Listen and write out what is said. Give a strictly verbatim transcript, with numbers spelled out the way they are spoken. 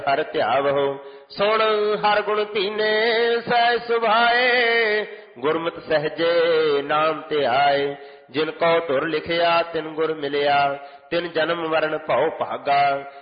ਹਰ ਧਿਆਵਹੁ। ਸੁਣ ਹਰ ਗੁਣ ਧੀਨੇ ਸਹਿ ਸੁਭਾਏ, ਗੁਰਮਤਿ ਸਹਿਜੇ ਨਾਮ ਧਿਆਏ। ਜਿਨ ਕਉ ਧੁਰ ਲਿਖਿਆ ਤਿਨ ਗੁਰ ਮਿਲਿਆ, ਤਿਨ ਜਨਮ ਮਰਨ ਭਉ ਭਾਗਾ।